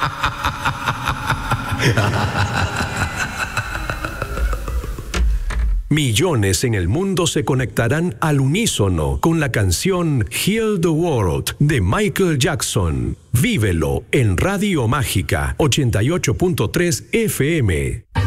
Millones en el mundo se conectarán al unísono con la canción Heal the World de Michael Jackson. Vívelo en Radio Mágica 88.3 FM.